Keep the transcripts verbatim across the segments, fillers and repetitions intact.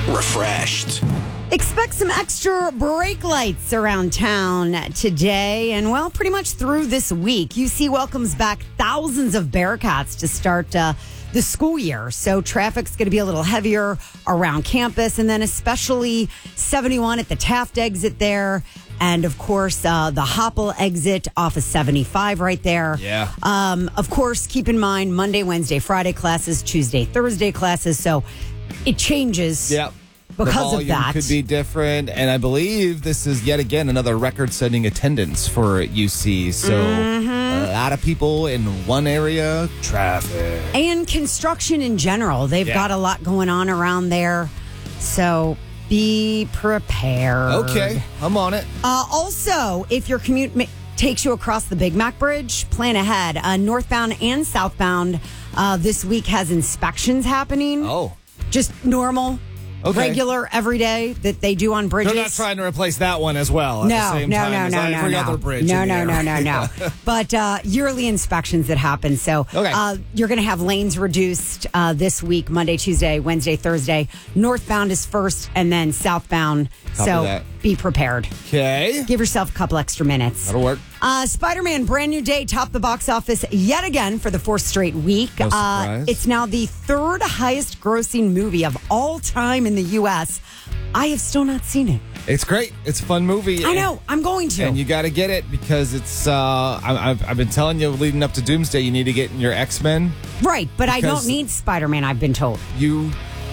Refreshed. Expect some extra brake lights around town today and, well, pretty much through this week. U C welcomes back thousands of Bearcats to start uh, the school year. So traffic's going to be a little heavier around campus, and then especially seventy-one at the Taft exit there. And, of course, uh, the Hopple exit off of seventy-five right there. Yeah. Um, of course, keep in mind Monday, Wednesday, Friday classes, Tuesday, Thursday classes. So it changes. Yep. Because the of that. could be different, and I believe this is yet again another record-setting attendance for U C. So Mm-hmm. a lot of people in one area, traffic. And construction in general. They've Yeah. got a lot going on around there. So be prepared. Okay, I'm on it. Uh, also, if your commute ma- takes you across the Big Mac Bridge, plan ahead. Uh, northbound and southbound uh, this week has inspections happening. Oh. Just normal. Okay. Regular, every day that they do on bridges. They're not trying to replace that one as well at no, the same no, time no, as no, every no, no. other bridge No, in no, the no, no, area. no. But uh, yearly inspections that happen. So Okay. uh, you're going to have lanes reduced uh, this week, Monday, Tuesday, Wednesday, Thursday. Northbound is first, and then southbound. Copy so that. be prepared. Okay. Give yourself a couple extra minutes. That'll work. Uh, Spider-Man Brand New Day topped the box office yet again for the fourth straight week. No uh, surprise. it's now the third highest grossing movie of all time in the U S. I have still not seen it. It's great. It's a fun movie. I know. I'm going to. And you got to get it because it's, uh, I, I've, I've been telling you leading up to Doomsday, you need to get in your X-Men. Right, but I Because- don't need Spider-Man, I've been told. You,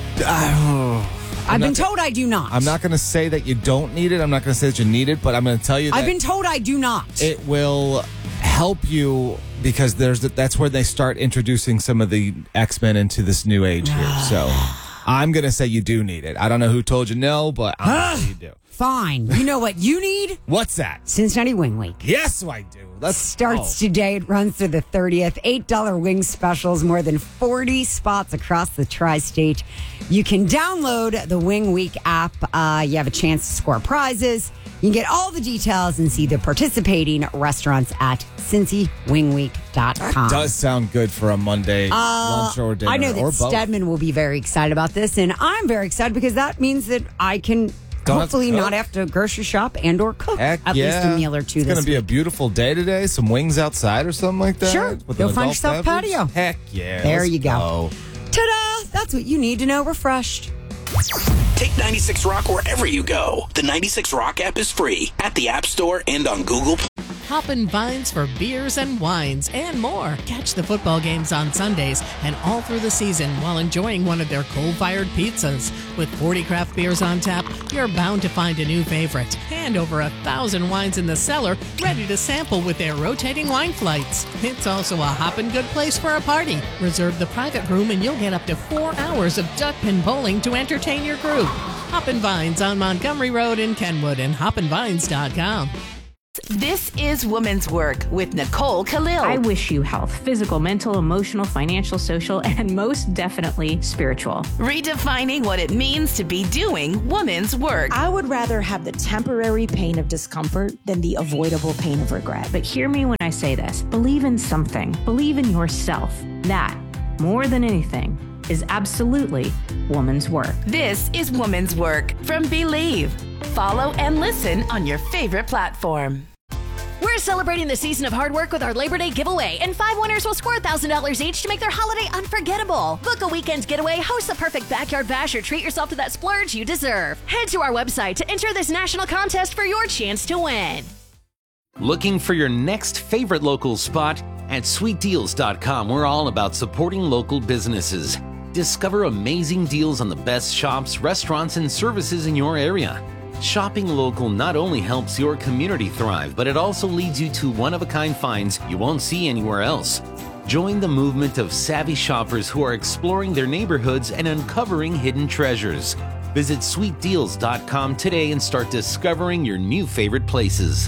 uh, I've been not- told I do not. I'm not going to say that you don't need it. I'm not going to say that you need it, but I'm going to tell you that I've been told I do not. it will help you because there's that's where they start introducing some of the X-Men into this new age here. So I'm going to say you do need it. I don't know who told you no, but I'm going to say you do. Fine. You know what you need? What's that? Cincinnati Wing Week. Yes, I do. Let's Starts oh. today. It runs through the thirtieth. eight dollar wing specials, more than forty spots across the tri-state. You can download the Wing Week app. Uh, you have a chance to score prizes. You can get all the details and see the participating restaurants at cincy wing week dot com. Does sound good for a Monday lunch or dinner. I know or that both. Stedman will be very excited about this, and I'm very excited because that means that I can Don't have to hopefully cook. not have to grocery shop and or cook Heck at yeah. least a meal or two It's this going to be a week. beautiful day today. Some wings outside or something like that. Sure. with Go an find adult yourself a beverage. patio. Heck yeah. There let's you go. Ta-da! That's what you need to know. Refreshed. Take ninety-six Rock wherever you go. The ninety-six Rock app is free at the App Store and on Google. Hoppin' Vines for beers and wines and more. Catch the football games on Sundays and all through the season while enjoying one of their coal-fired pizzas. With forty craft beers on tap, you're bound to find a new favorite. And over a thousand wines in the cellar, ready to sample with their rotating wine flights. It's also a hoppin' good place for a party. Reserve the private room and you'll get up to four hours of duck pin bowling to entertain your group. Hoppin' Vines on Montgomery Road in Kenwood and hoppin vines dot com. This is Woman's Work with Nicole Khalil. I wish you health, physical, mental, emotional, financial, social, and most definitely spiritual. Redefining what it means to be doing woman's work. I would rather have the temporary pain of discomfort than the avoidable pain of regret. But hear me when I say this. Believe in something. Believe in yourself. That, more than anything, is absolutely woman's work. This is Woman's Work from Believe. Follow and listen on your favorite platform. We're celebrating the season of hard work with our Labor Day giveaway, and five winners will score one thousand dollars each to make their holiday unforgettable. Book a weekend getaway, host the perfect backyard bash, or treat yourself to that splurge you deserve. Head to our website to enter this national contest for your chance to win. Looking for your next favorite local spot? At sweet deals dot com, we're all about supporting local businesses. Discover amazing deals on the best shops, restaurants, and services in your area. Shopping local not only helps your community thrive, but it also leads you to one-of-a-kind finds you won't see anywhere else. Join the movement of savvy shoppers who are exploring their neighborhoods and uncovering hidden treasures. Visit sweet deals dot com today and start discovering your new favorite places.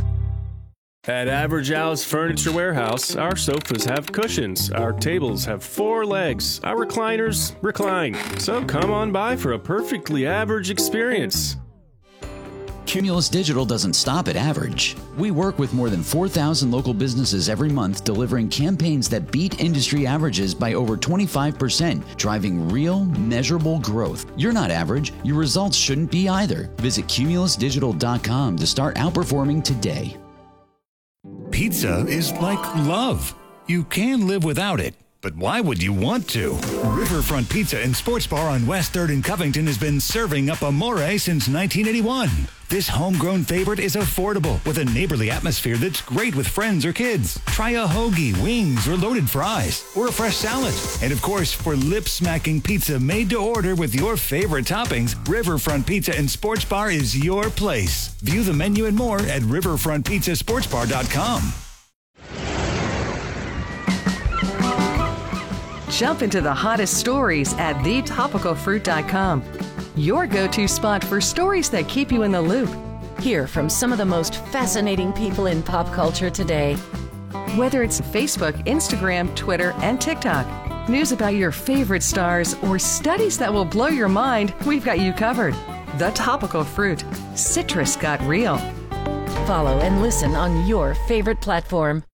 At Average Al's Furniture Warehouse, our sofas have cushions, our tables have four legs, our recliners recline. So come on by for a perfectly average experience. Cumulus Digital doesn't stop at average. We work with more than four thousand local businesses every month, delivering campaigns that beat industry averages by over twenty-five percent, driving real, measurable growth. You're not average. Your results shouldn't be either. Visit cumulus digital dot com to start outperforming today. Pizza is like love. You can live without it, but why would you want to? Riverfront Pizza and Sports Bar on West third in Covington has been serving up Amore since nineteen eighty-one. This homegrown favorite is affordable with a neighborly atmosphere that's great with friends or kids. Try a hoagie, wings, or loaded fries, or a fresh salad. And of course, for lip-smacking pizza made to order with your favorite toppings, Riverfront Pizza and Sports Bar is your place. View the menu and more at riverfront pizza sports bar dot com. Jump into the hottest stories at the topical fruit dot com. Your go-to spot for stories that keep you in the loop. Hear from some of the most fascinating people in pop culture today. Whether it's Facebook, Instagram, Twitter, and TikTok, news about your favorite stars, or studies that will blow your mind, we've got you covered. The Topical Fruit. Citrus got real. Follow and listen on your favorite platform.